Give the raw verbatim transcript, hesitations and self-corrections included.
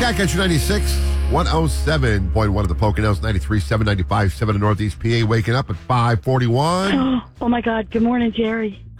Cat Catcher ninety-six, one oh seven point one of the Poconos, ninety-three, seven ninety-five, seven in Northeast P A, waking up at five forty-one. Oh, my God. Good morning, Jerry.